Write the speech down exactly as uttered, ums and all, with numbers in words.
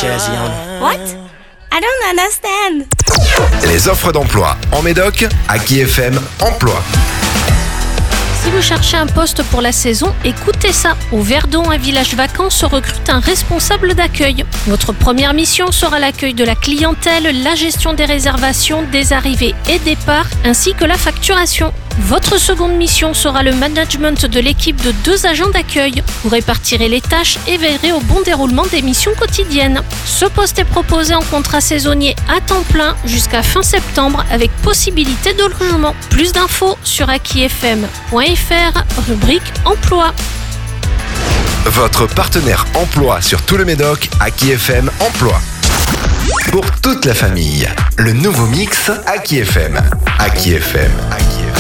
jazzy on. What? I don't understand. Les offres d'emploi en Médoc, Aki F M Emploi. Si vous cherchez un poste pour la saison, écoutez ça. Au Verdon, un village vacant se recrute un responsable d'accueil. Votre première mission sera l'accueil de la clientèle, la gestion des réservations, des arrivées et départs, ainsi que la facturation. Votre seconde mission sera le management de l'équipe de deux agents d'accueil. Vous répartirez les tâches et veillerez au bon déroulement des missions quotidiennes. Ce poste est proposé en contrat saisonnier à temps plein jusqu'à fin septembre avec possibilité de logement. Plus d'infos sur aki f m point f r, rubrique emploi. Votre partenaire emploi sur tout le Médoc, Aki F M Emploi. Pour toute la famille, le nouveau mix Aki F M. Aki F M. Aki F M.